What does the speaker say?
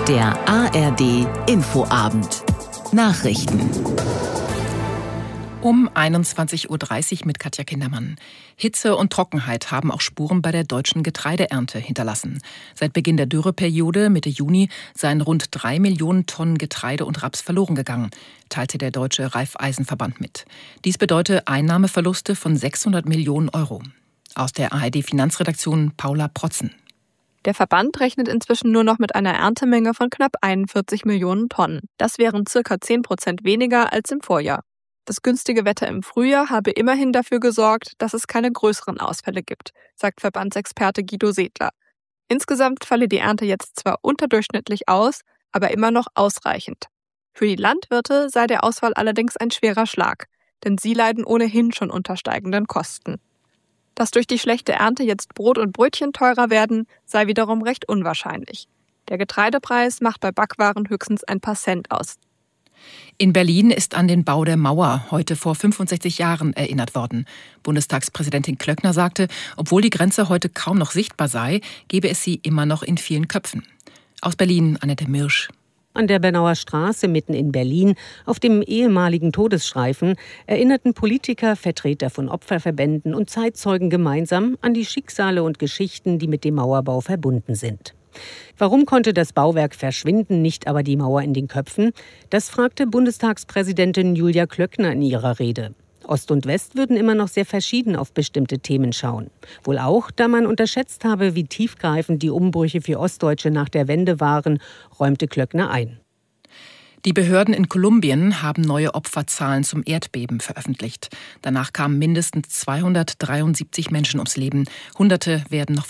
Der ARD Infoabend. Nachrichten. Um 21:30 Uhr mit Katja Kindermann. Hitze und Trockenheit haben auch Spuren bei der deutschen Getreideernte hinterlassen. Seit Beginn der Dürreperiode Mitte Juni seien rund 3 Millionen Tonnen Getreide und Raps verloren gegangen, teilte der Deutsche Raiffeisenverband mit. Dies bedeutet Einnahmeverluste von 600 Millionen Euro. Aus der ARD-Finanzredaktion Paula Protzen. Der Verband rechnet inzwischen nur noch mit einer Erntemenge von knapp 41 Millionen Tonnen. Das wären ca. 10% weniger als im Vorjahr. Das günstige Wetter im Frühjahr habe immerhin dafür gesorgt, dass es keine größeren Ausfälle gibt, sagt Verbandsexperte Guido Sedler. Insgesamt falle die Ernte jetzt zwar unterdurchschnittlich aus, aber immer noch ausreichend. Für die Landwirte sei der Ausfall allerdings ein schwerer Schlag, denn sie leiden ohnehin schon unter steigenden Kosten. Dass durch die schlechte Ernte jetzt Brot und Brötchen teurer werden, sei wiederum recht unwahrscheinlich. Der Getreidepreis macht bei Backwaren höchstens ein paar Cent aus. In Berlin ist an den Bau der Mauer heute vor 65 Jahren erinnert worden. Bundestagspräsidentin Klöckner sagte, obwohl die Grenze heute kaum noch sichtbar sei, gebe es sie immer noch in vielen Köpfen. Aus Berlin, Annette Mirsch. An der Bernauer Straße mitten in Berlin, auf dem ehemaligen Todesstreifen, erinnerten Politiker, Vertreter von Opferverbänden und Zeitzeugen gemeinsam an die Schicksale und Geschichten, die mit dem Mauerbau verbunden sind. Warum konnte das Bauwerk verschwinden, nicht aber die Mauer in den Köpfen? Das fragte Bundestagspräsidentin Julia Klöckner in ihrer Rede. Ost und West würden immer noch sehr verschieden auf bestimmte Themen schauen. Wohl auch, da man unterschätzt habe, wie tiefgreifend die Umbrüche für Ostdeutsche nach der Wende waren, räumte Klöckner ein. Die Behörden in Kolumbien haben neue Opferzahlen zum Erdbeben veröffentlicht. Danach kamen mindestens 273 Menschen ums Leben. Hunderte werden noch